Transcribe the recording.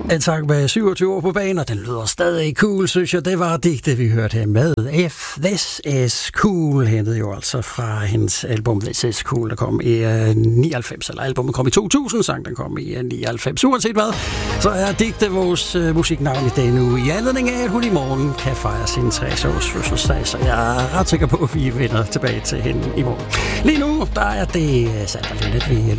En sang med 27 år på banen, og den lyder stadig cool, synes jeg. Det var digte, vi hørte her med. This is Cool, hentede jo altså fra hendes album This is Cool, der kom i 99, eller albumet kom i 2000, sang den kom i 99. Uanset hvad, så er digte vores musiknavn i dag nu, i anledning af, at hun i morgen kan fejre sin 60-års fødselsdag, så jeg er ret sikker på, at vi vender tilbage til hende i morgen. Lige nu, der er det Sandra Linnet, vi